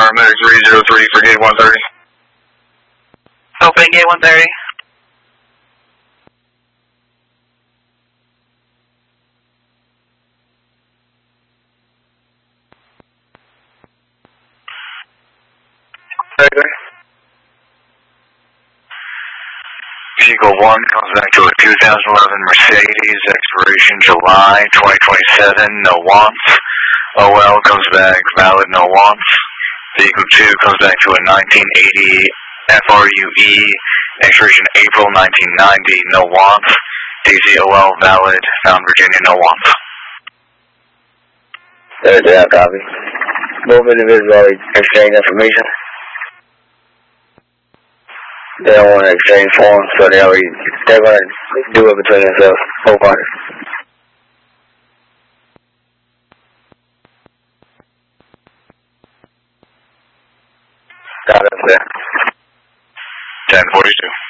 paramedic 303 for gate 130. Open gate 130. Vehicle 1 comes back to a 2011 Mercedes, expiration July 2027, no wants. OL comes back, valid, no wants. Vehicle 2 comes back to a 1980 FRUE, expiration April 1990, no wants. DCOL, valid, found Virginia, no wants. There's that copy. Both individuals already exchange information. They don't want to exchange forms, so they're going to do it between themselves, both parties. Got it, sir. 1042.